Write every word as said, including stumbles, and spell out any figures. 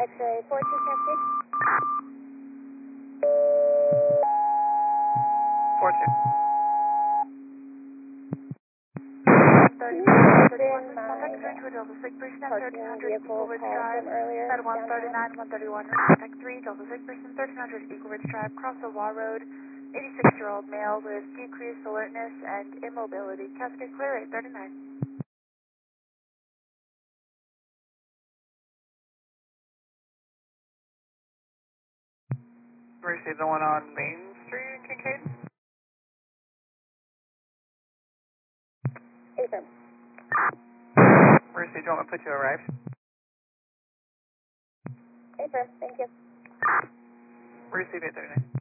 X-ray four two Cascade. four two. Within my parking vehicle call from earlier. At one thirty-nine, one thirty-one, contact three, Delta six person, thirteen hundred Eagle Ridge Drive, Cross the Law Road, eighty-six-year-old male with decreased alertness and immobility. Cascade clear, eight thirty-nine. Received the one on Main Street, Kincaid. Affirm. Received, do you want me to put you arrived? Affirm, thank you. Received, eight thirty-nine.